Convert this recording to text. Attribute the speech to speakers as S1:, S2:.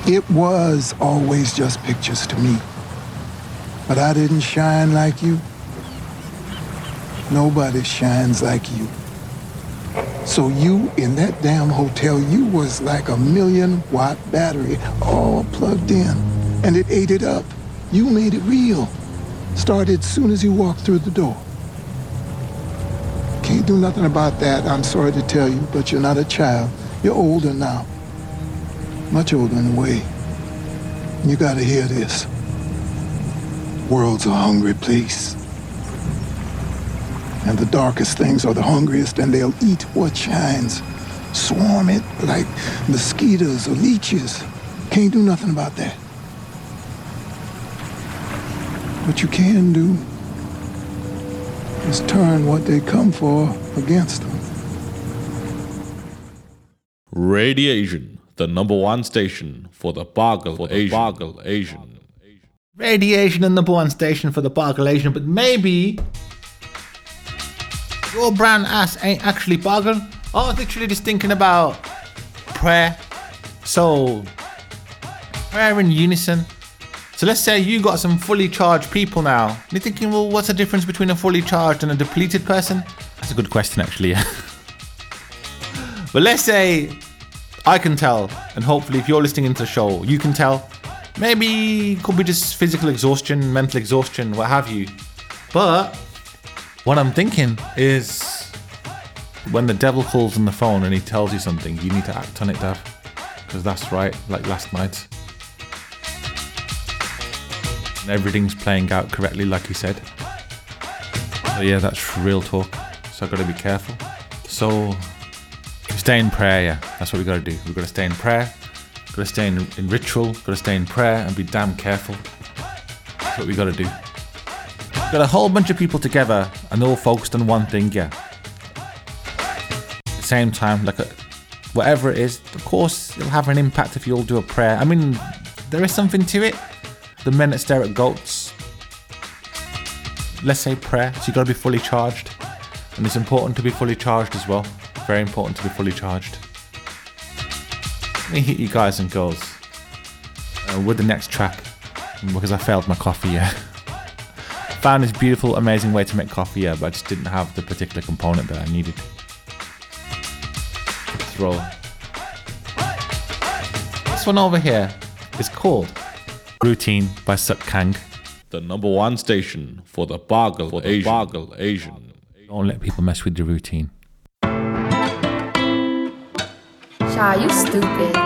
S1: It was always just pictures to me. But I didn't shine like you. Nobody shines like you. So you, in that damn hotel, you was like a 1,000,000-watt battery all plugged in. And it ate it up. You made it real. Started as soon as you walked through the door. Can't do nothing about that, I'm sorry to tell you, but you're not a child. You're older now. Much older in a way. You gotta hear this. World's a hungry place. And the darkest things are the hungriest, and they'll eat what shines. Swarm it like mosquitoes or leeches. Can't do nothing about that. What you can do is turn what they come for against them.
S2: Radiation, the #1 station for the Bargle Asian.
S3: Radiation, the #1 station for the Bargle Asian, but maybe your brown ass ain't actually Bargle. I was literally just thinking about prayer. So, prayer in unison. So let's say you got some fully charged people now. And you're thinking, well, what's the difference between a fully charged and a depleted person? That's a good question, actually. Yeah. But let's say I can tell, and hopefully if you're listening into the show, you can tell. Maybe it could be just physical exhaustion, mental exhaustion, what have you. But what I'm thinking is when the devil calls on the phone and he tells you something, you need to act on it, Dav. Because that's right, like last night. And everything's playing out correctly, like he said. So yeah, that's real talk. So I've got to be careful. So stay in prayer, yeah. That's what we got to do. We've got to stay in prayer. Got to stay in ritual. Got to stay in prayer and be damn careful. That's what we got to do. We've got a whole bunch of people together and all focused on one thing, yeah. At the same time, whatever it is, of course, it'll have an impact if you all do a prayer. I mean, there is something to it. The men that stare at goats. Let's say prayer, so you got to be fully charged. And it's important to be fully charged as well. Very important to be fully charged. Let me hit you guys and girls with the next track, because I failed my coffee, yeah. Found this beautiful, amazing way to make coffee, yeah, but I just didn't have the particular component that I needed. Let's roll. This one over here is called Routine by Suk Kang.
S2: The #1 station for the Bargle Asian.
S3: Don't let people mess with your routine.
S4: Shy, you stupid.